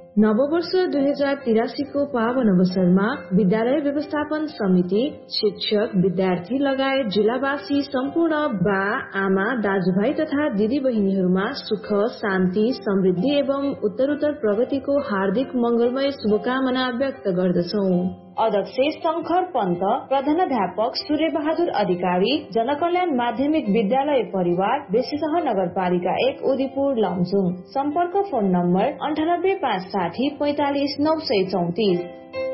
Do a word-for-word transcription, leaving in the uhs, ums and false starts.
नववर्ष दुई हजार तिरासीको पावन अवसरमा विद्यालय व्यवस्थापन समिति, शिक्षक, विद्यार्थी लगायत जिल्लावासी सम्पूर्ण बा, आमा, दाजुभाइ तथा दिदी बहिनीहरूमा सुख, शान्ति, समृद्धि एवं उत्तरोत्तर प्रगतिको हार्दिक मंगलमय शुभकामना व्यक्त गर्दछौं। अध्यक्ष शंकर पन्त, प्रधानाध्यापक सूर्य बहादुर अधिकारी, जनकल्याण माध्यमिक विद्यालय परिवार, बेसीसह नगरपालिका एक उदयपुर लमजुङ। सम्पर्क फोन नम्बर अन्ठानब्बे पाँच साठी पैंतालिस नौ सय चौतिस।